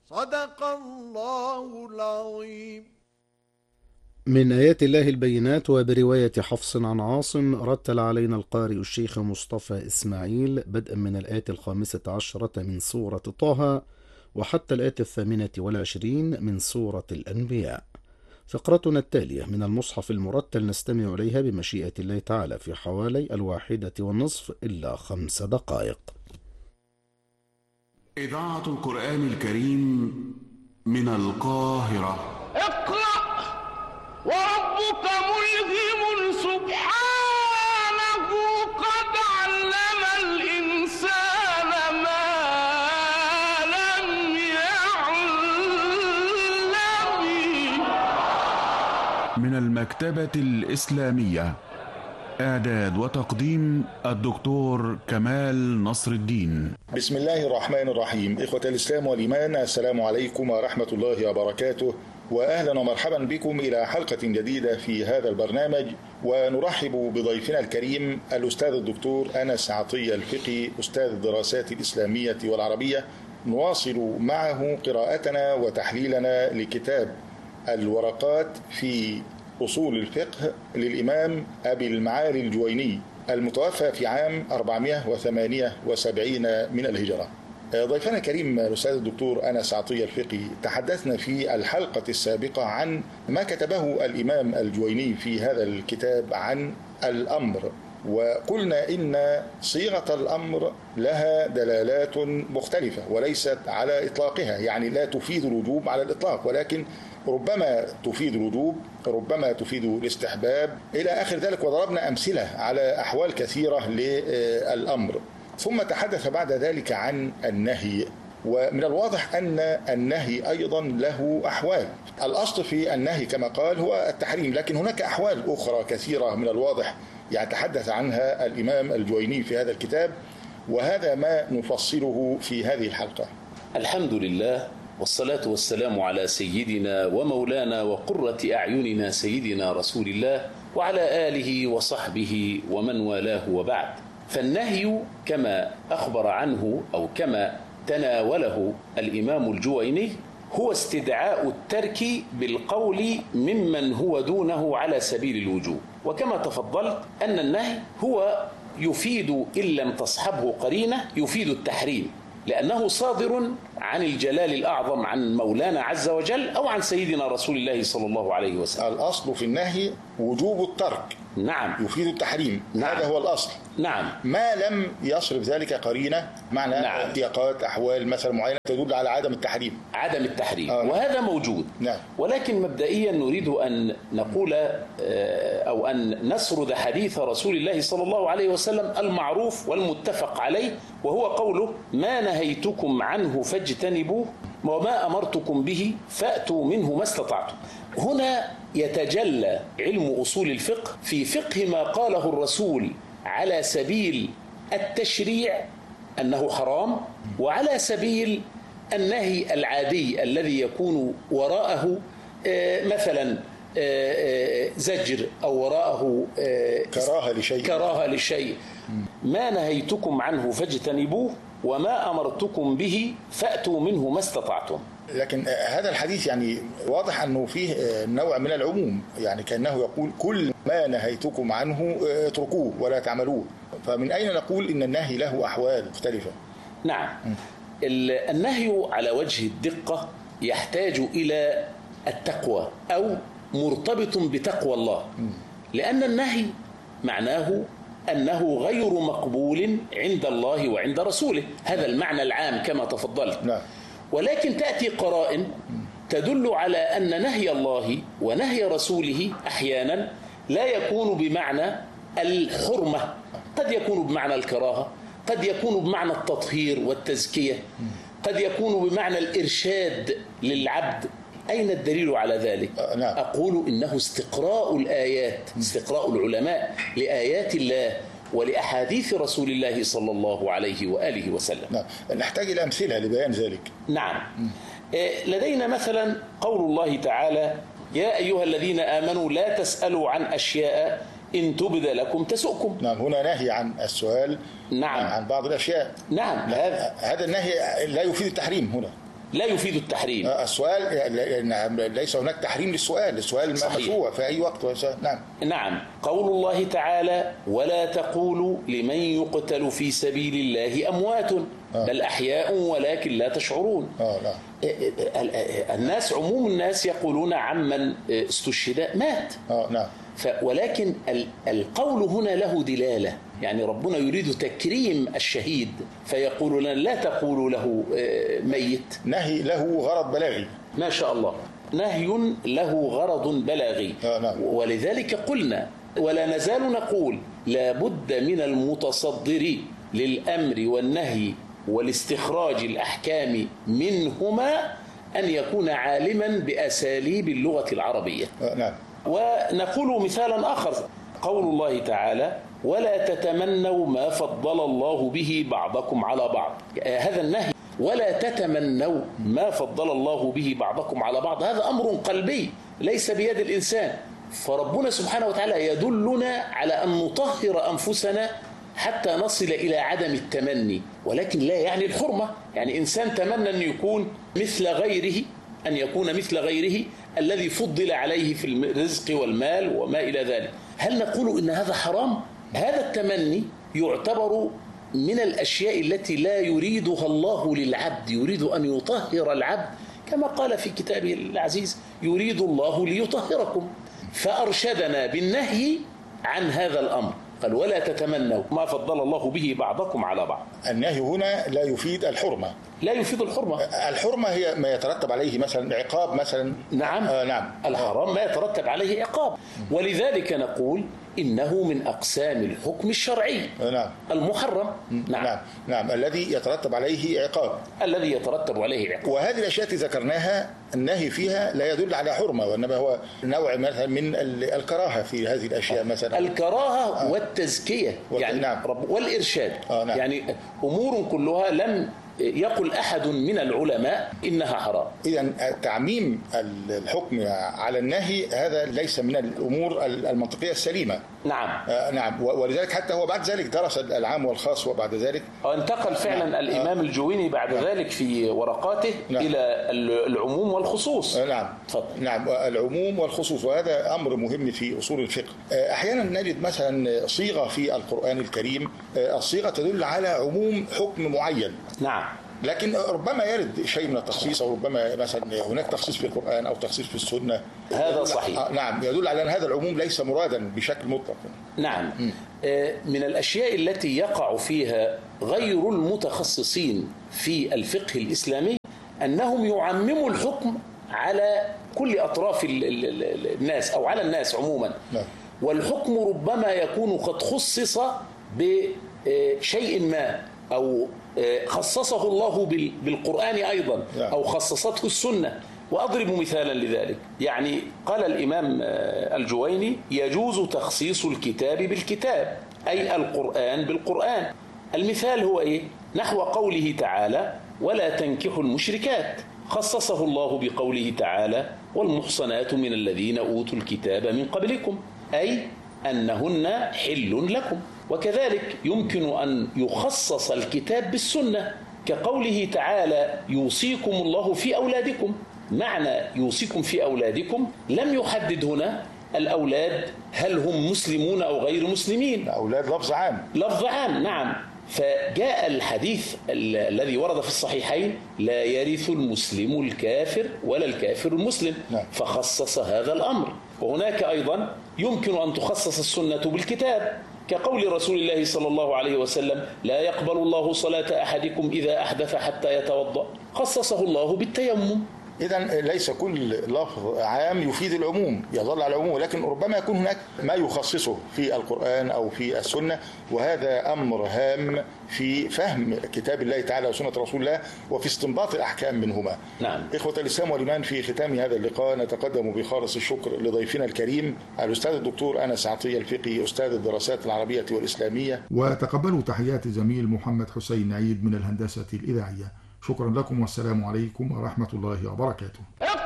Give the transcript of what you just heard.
صدق الله العظيم. من آيات الله البينات. وبرواية حفص عن عاصم رتل علينا القارئ الشيخ مصطفى إسماعيل بدءا من الآية 15 من سورة طه وحتى الآية 28 من سورة الأنبياء. فقرتنا التالية من المصحف المرتل نستمع إليها بمشيئة الله تعالى في حوالي 1:30 إلا 5 دقائق. إذاعة القرآن الكريم من القاهرة. اقرأ وربك ملهم سبحانه قد علم الإنسان ما لم يعلم. من المكتبة الإسلامية، إعداد وتقديم الدكتور كمال نصر الدين. بسم الله الرحمن الرحيم. إخوة الإسلام والإيمان، السلام عليكم ورحمة الله وبركاته، وأهلا ومرحبا بكم إلى حلقة جديدة في هذا البرنامج. ونرحب بضيفنا الكريم الأستاذ الدكتور أنس عطية الفقي، أستاذ الدراسات الإسلامية والعربية. نواصل معه قراءتنا وتحليلنا لكتاب الورقات في أصول الفقه للإمام أبي المعالي الجويني المتوفى في عام 478 من الهجرة. ضيفنا الكريم الأستاذ الدكتور أنس عطية الفقي، تحدثنا في الحلقة السابقة عن ما كتبه الإمام الجويني في هذا الكتاب عن الأمر، وقلنا إن صيغة الأمر لها دلالات مختلفة وليست على إطلاقها، يعني لا تفيد الوجوب على الإطلاق، ولكن ربما تفيد الوجوب، ربما تفيد الاستحباب إلى آخر ذلك. وضربنا أمثلة على أحوال كثيرة للأمر. ثم تحدث بعد ذلك عن النهي، ومن الواضح أن النهي أيضا له أحوال. الأصل في النهي كما قال هو التحريم، لكن هناك أحوال أخرى كثيرة من الواضح يتحدث عنها الإمام الجويني في هذا الكتاب، وهذا ما نفصله في هذه الحلقة. الحمد لله، والصلاة والسلام على سيدنا ومولانا وقرة أعيننا سيدنا رسول الله وعلى آله وصحبه ومن والاه، وبعد. فالنهي كما أخبر عنه أو كما تناوله الإمام الجويني هو استدعاء الترك بالقول ممن هو دونه على سبيل الوجوب. وكما تفضلت أن النهي هو يفيد إن لم تصحبه قرينة يفيد التحريم، لأنه صادر عن الجلال الأعظم، عن مولانا عز وجل أو عن سيدنا رسول الله صلى الله عليه وسلم. الأصل في النهي وجوب الترك، نعم، يفيد التحريم، نعم. هذا هو الأصل. نعم، ما لم يصرف ذلك قرينة، معنى نعم. سياقات أحوال مثلا معينة تدل على عدم التحريم. عدم التحريم، وهذا موجود. نعم. ولكن مبدئيا نريد أن نقول أو أن نسرد حديث رسول الله صلى الله عليه وسلم المعروف والمتفق عليه، وهو قوله: ما نهيتكم عنه فاجتنبوه وما أمرتكم به فأتوا منه ما استطعتم. هنا يتجلى علم أصول الفقه في فقه ما قاله الرسول على سبيل التشريع أنه حرام، وعلى سبيل النهي العادي الذي يكون وراءه مثلا زجر أو وراءه كراهة لشيء. ما نهيتكم عنه فاجتنبوه وما أمرتكم به فأتوا منه ما استطعتم. لكن هذا الحديث يعني واضح أنه فيه نوع من العموم، يعني كأنه يقول كل ما نهيتكم عنه اتركوه ولا تعملوه. فمن أين نقول إن النهي له أحوال مختلفة؟ نعم، النهي على وجه الدقة يحتاج إلى التقوى أو مرتبط بتقوى الله، لأن النهي معناه أنه غير مقبول عند الله وعند رسوله، هذا المعنى العام كما تفضلت. نعم. ولكن تأتي قرائن تدل على أن نهي الله ونهي رسوله أحيانا لا يكون بمعنى الحرمة، قد يكون بمعنى الكراهة، قد يكون بمعنى التطهير والتزكية، قد يكون بمعنى الإرشاد للعبد. أين الدليل على ذلك؟ نعم. أقول إنه استقراء الآيات، استقراء العلماء لآيات الله ولأحاديث رسول الله صلى الله عليه وآله وسلم. نعم. نحتاج إلى أمثلة لبيان ذلك. نعم. لدينا مثلا قول الله تعالى: يا أيها الذين آمنوا لا تسألوا عن أشياء إن تبد لكم تسؤكم. نعم، هنا نهي عن السؤال. نعم. عن بعض الأشياء. نعم. هذا النهي لا يفيد التحريم هنا. لا يفيد التحريم. السؤال ليس هناك تحريم للسؤال، السؤال مشروع في أي وقت. نعم. نعم. قول الله تعالى: ولا تقولوا لمن يقتل في سبيل الله أموات بل أحياء ولكن لا تشعرون. نعم. الناس، عموم الناس يقولون عمن استشهد مات. نعم. ولكن القول هنا له دلالة، يعني ربنا يريد تكريم الشهيد فيقول لنا لا تقولوا له ميت. نهي له غرض بلاغي. ما شاء الله، نهي له غرض بلاغي. نعم. ولذلك قلنا ولا نزال نقول لا بد من المتصدر للأمر والنهي والاستخراج الأحكام منهما أن يكون عالما بأساليب اللغة العربية. نعم. ونقول مثالا آخر، قول الله تعالى: ولا تتمنوا ما فضل الله به بعضكم على بعض. هذا النهي ولا تتمنوا ما فضل الله به بعضكم على بعض، هذا أمر قلبي ليس بيد الإنسان. فربنا سبحانه وتعالى يدلنا على أن نطهر أنفسنا حتى نصل إلى عدم التمني، ولكن لا يعني الحرمة. يعني إنسان تمنى أن يكون مثل غيره، أن يكون مثل غيره الذي فضل عليه في الرزق والمال وما إلى ذلك، هل نقول إن هذا حرام؟ هذا التمني يعتبر من الأشياء التي لا يريدها الله للعبد، يريد أن يطهر العبد كما قال في كتابه العزيز: يريد الله ليطهركم. فأرشدنا بالنهي عن هذا الأمر، قال: ولا تتمنوا ما فضل الله به بعضكم على بعض. النهي هنا لا يفيد الحرمة. لا يفيد الحرمة. الحرمة هي ما يترتب عليه مثلا عقاب مثلا. نعم. نعم. الحرام ما يترتب عليه عقاب، ولذلك نقول إنه من أقسام الحكم الشرعي. نعم. المحرم. نعم. نعم. الذي يترتب عليه عقاب. الذي يترتب عليه عقاب. وهذه الأشياء التي ذكرناها النهي فيها لا يدل على حرمة، وإنما هو نوع مثلا من الكراهة في هذه الأشياء، مثلا الكراهة والتزكية يعني. نعم. والإرشاد. نعم. يعني أمور كلها لم يقل أحد من العلماء إنها حرام. إذن تعميم الحكم على النهي هذا ليس من الأمور المنطقية السليمة. نعم. نعم. ولذلك حتى هو بعد ذلك درس العام والخاص، وبعد ذلك انتقل فعلا الإمام الجويني بعد ذلك في ورقاته إلى العموم والخصوص. نعم. تفضل. نعم. العموم والخصوص، وهذا أمر مهم في أصول الفقه. أحيانا نجد مثلا صيغة في القرآن الكريم، الصيغة تدل على عموم حكم معين. نعم. لكن ربما يرد شيء من التخصيص، أو ربما مثلا هناك تخصيص في القرآن أو تخصيص في السنة. هذا صحيح. نعم. يدل على أن هذا العموم ليس مرادا بشكل مطلق. نعم. من الأشياء التي يقع فيها غير المتخصصين في الفقه الإسلامي أنهم يعمموا الحكم على كل أطراف الناس أو على الناس عموما. نعم. والحكم ربما يكون قد خصص بشيء ما، أو خصصه الله بالقرآن أيضا، أو خصصته السنة. وأضرب مثالا لذلك، يعني قال الإمام الجويني: يجوز تخصيص الكتاب بالكتاب، أي القرآن بالقرآن. المثال هو إيه؟ نحو قوله تعالى: ولا تنكحوا المشركات، خصصه الله بقوله تعالى: والمحصنات من الذين أوتوا الكتاب من قبلكم، أي أنهن حل لكم. وكذلك يمكن أن يخصص الكتاب بالسنة، كقوله تعالى: يوصيكم الله في أولادكم. معنى يوصيكم في أولادكم لم يحدد هنا الأولاد هل هم مسلمون أو غير مسلمين. أولاد لفظ عام. لفظ عام. نعم. فجاء الحديث الذي ورد في الصحيحين: لا يرث المسلم الكافر ولا الكافر المسلم. نعم. فخصص هذا الأمر. وهناك أيضا يمكن أن تخصص السنة بالكتاب، كقول رسول الله صلى الله عليه وسلم: لا يقبل الله صلاة أحدكم إذا أحدث حتى يتوضأ. خصصه الله بالتيمم. إذن ليس كل لفظ عام يفيد العموم، يظل على العموم، ولكن ربما يكون هناك ما يخصصه في القرآن أو في السنة، وهذا أمر هام في فهم كتاب الله تعالى وسنة رسول الله وفي استنباط الأحكام منهما. نعم. إخوة الإسلام والإيمان، في ختام هذا اللقاء نتقدم بخالص الشكر لضيفنا الكريم الأستاذ الدكتور أنس عطية الفقي، أستاذ الدراسات العربية والإسلامية. وتقبلوا تحيات زميل محمد حسين عيد من الهندسة الإذاعية. شكرا لكم، والسلام عليكم ورحمة الله وبركاته.